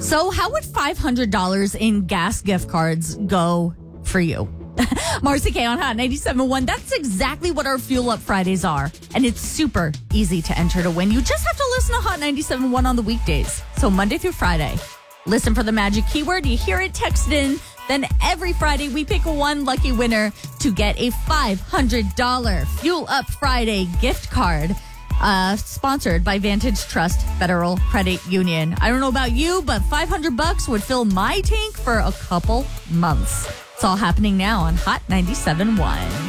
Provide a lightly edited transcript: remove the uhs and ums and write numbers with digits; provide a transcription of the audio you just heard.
So how would $500 in gas gift cards go for you? Marcy K on Hot 97.1. That's exactly what our Fuel Up Fridays are. And it's super easy to enter to win. You just have to listen to Hot 97.1 on the weekdays. So Monday through Friday. Listen for the magic keyword. You hear it, text it in. Then every Friday, we pick one lucky winner to get a $500 Fuel Up Friday gift card. Sponsored by Vantage Trust Federal Credit Union. I don't know about you, but $500 would fill my tank for a couple months. It's all happening now on Hot 97.1.